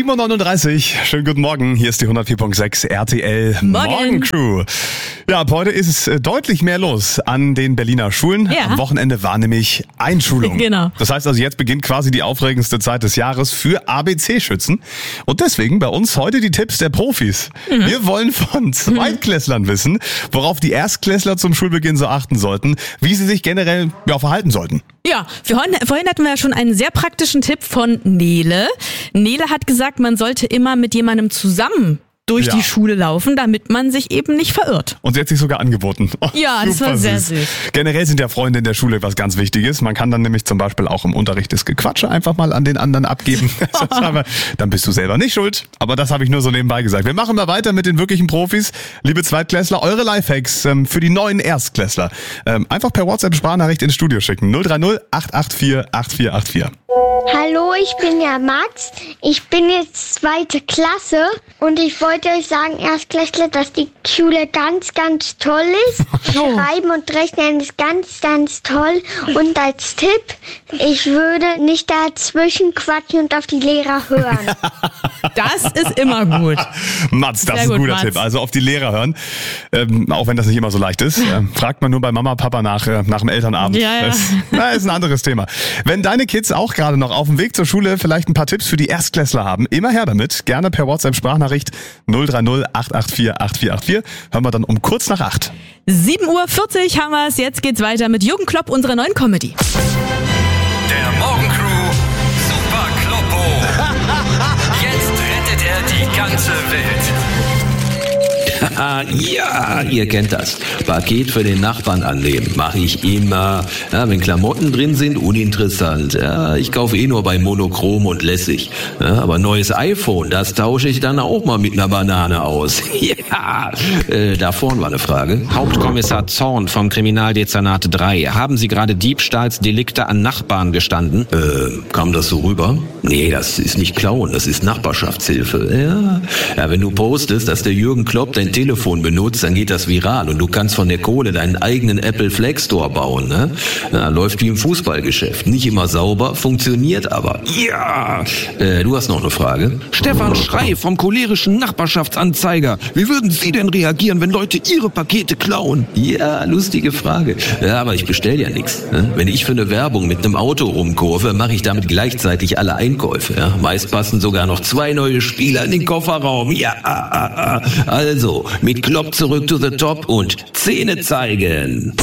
7.39 Uhr, schönen guten Morgen, hier ist die 104.6 RTL Morgencrew. Ja, ab heute ist es deutlich mehr los an den Berliner Schulen. Ja. Am Wochenende war nämlich Einschulung. Genau. Das heißt also, jetzt beginnt quasi die aufregendste Zeit des Jahres für ABC-Schützen. Und deswegen bei uns heute die Tipps der Profis. Wir wollen von Zweitklässlern wissen, worauf die Erstklässler zum Schulbeginn so achten sollten, wie sie sich generell verhalten sollten. Ja, vorhin hatten wir ja schon einen sehr praktischen Tipp von Nele. Nele hat gesagt, man sollte immer mit jemandem zusammen durch die Schule laufen, damit man sich eben nicht verirrt. Und sie hat sich sogar angeboten. Oh, Ja, das war sehr süß. Generell sind ja Freunde in der Schule was ganz Wichtiges. Man kann dann nämlich zum Beispiel auch im Unterricht das Gequatsche einfach mal an den anderen abgeben. Dann bist du selber nicht schuld. Aber das habe ich nur so nebenbei gesagt. Wir machen mal weiter mit den wirklichen Profis. Liebe Zweitklässler, eure Lifehacks für die neuen Erstklässler. Einfach per WhatsApp-Sprachnachricht ins Studio schicken. 030 884 8484. Hallo, ich bin der Max. Ich bin jetzt 2. Klasse und ich wollte euch sagen, Erstklässler, dass die Schule ganz, ganz toll ist. Schreiben und Rechnen ist ganz, ganz toll. Und als Tipp, ich würde nicht dazwischen quatschen und auf die Lehrer hören. Das ist immer gut. Mats, das Sehr ist ein gut, guter Mats. Tipp. Also auf die Lehrer hören. Auch wenn das nicht immer so leicht ist. Fragt man nur bei Mama, Papa nach dem Elternabend. Ja. Das ist ein anderes Thema. Wenn deine Kids auch gerade noch auf dem Weg zur Schule vielleicht ein paar Tipps für die Erstklässler haben, immer her damit. Gerne per WhatsApp-Sprachnachricht 030 884 8484. Hören wir dann um kurz nach 8. 7.40 Uhr haben wir es. Jetzt geht's weiter mit Jürgen Klopp, unserer neuen Comedy. Der Morgencrew Super Kloppo. Jetzt rettet er die ganze Welt. Ja, ihr kennt das. Paket für den Nachbarn annehmen. Mache ich immer. Ja, wenn Klamotten drin sind, uninteressant. Ja, ich kaufe nur bei Monochrom und lässig. Ja, aber neues iPhone, das tausche ich dann auch mal mit einer Banane aus. Ja, da vorne war eine Frage. Hauptkommissar Zorn vom Kriminaldezernat 3. Haben Sie gerade Diebstahlsdelikte an Nachbarn gestanden? Kam das so rüber? Nee, das ist nicht Klauen, das ist Nachbarschaftshilfe. Ja, wenn du postest, dass der Jürgen Klopp dein Telefon benutzt, dann geht das viral und du kannst von der Kohle deinen eigenen Apple Flag Store bauen. Ne? Ja, läuft wie im Fußballgeschäft. Nicht immer sauber, funktioniert aber. Ja! Du hast noch eine Frage? Stefan Schrei vom cholerischen Nachbarschaftsanzeiger. Wie würden Sie denn reagieren, wenn Leute Ihre Pakete klauen? Ja, lustige Frage. Ja, aber ich bestell ja nichts. Ne? Wenn ich für eine Werbung mit einem Auto rumkurve, mache ich damit gleichzeitig alle Einkäufe. Ja? Meist passen sogar noch 2 neue Spieler in den Kofferraum. Ja, Also, mit Klopp zurück to the top und Zähne zeigen.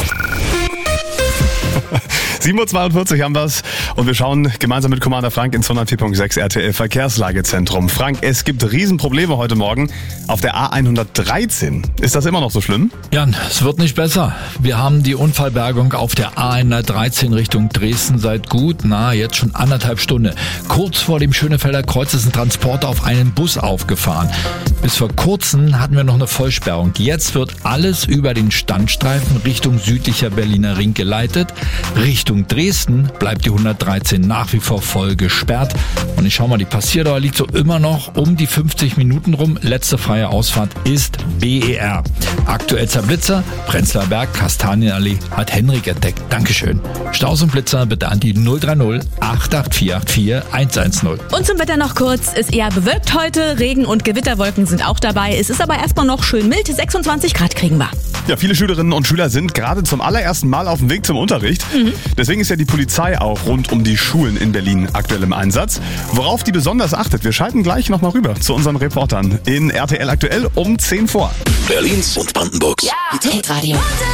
7.42 Uhr haben wir's und wir schauen gemeinsam mit Commander Frank ins 104.6 RTL Verkehrslagezentrum. Frank, es gibt Riesenprobleme heute Morgen auf der A113. Ist das immer noch so schlimm? Jan, es wird nicht besser. Wir haben die Unfallbergung auf der A113 Richtung Dresden seit jetzt schon 1,5 Stunden. Kurz vor dem Schönefelder Kreuz ist ein Transporter auf einen Bus aufgefahren. Bis vor kurzem hatten wir noch eine Vollsperrung. Jetzt wird alles über den Standstreifen Richtung südlicher Berliner Ring geleitet. Richtung Dresden bleibt die 113 nach wie vor voll gesperrt. Und ich schau mal, die Passierdauer liegt so immer noch um die 50 Minuten rum. Letzte freie Ausfahrt ist BER. Aktuellster Blitzer, Prenzlauer Berg, Kastanienallee, hat Henrik entdeckt. Dankeschön. Staus und Blitzer bitte an die 030 884 110. Und zum Wetter noch kurz. Ist eher bewölkt heute. Regen- und Gewitterwolken sind auch dabei. Es ist aber erstmal noch schön mild. 26 Grad kriegen wir. Ja, viele Schülerinnen und Schüler sind gerade zum allerersten Mal auf dem Weg zum Unterricht. Deswegen ist ja die Polizei auch rund um die Schulen in Berlin aktuell im Einsatz. Worauf die besonders achtet, wir schalten gleich nochmal rüber zu unseren Reportern in RTL aktuell um 10 vor. Berlins und Brandenburgs Hitradio.